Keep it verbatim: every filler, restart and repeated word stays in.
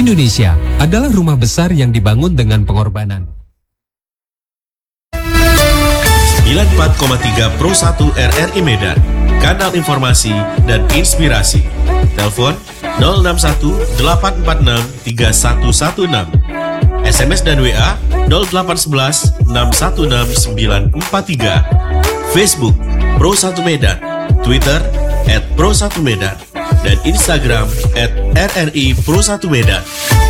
Indonesia adalah rumah besar yang dibangun dengan pengorbanan. sembilan puluh empat koma tiga Pro satu R R I Medan, kanal informasi dan inspirasi. Telepon nol enam satu delapan empat enam tiga satu satu enam. S M S dan W A nol delapan satu satu enam satu enam sembilan empat tiga. Facebook Pro satu Medan, Twitter at Pro satu Medan, dan Instagram at R R I Pro satu Medan.